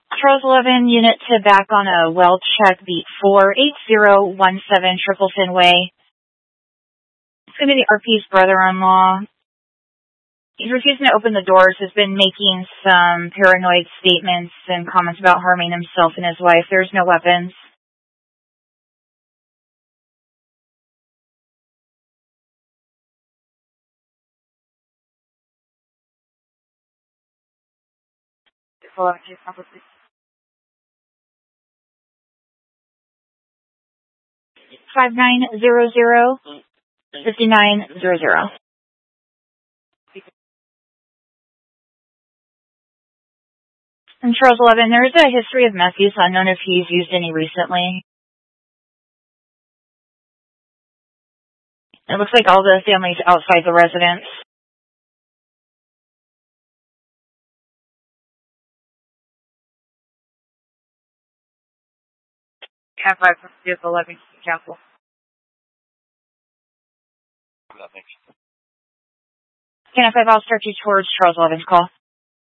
Charles 11, unit to back on a well check beat 48017 Tripleton Way. It's going to be the RP's brother-in-law. He's refusing to open the doors, has been making some paranoid statements and comments about harming himself and his wife. There's no weapons. Follow up to 5900-5900. And Charles 11, there is a history of meth use, unknown if he's used any recently. It looks like all the family's outside the residence. F5 vehicle 11, careful. Can F5, I'll start you towards Charles 11's call.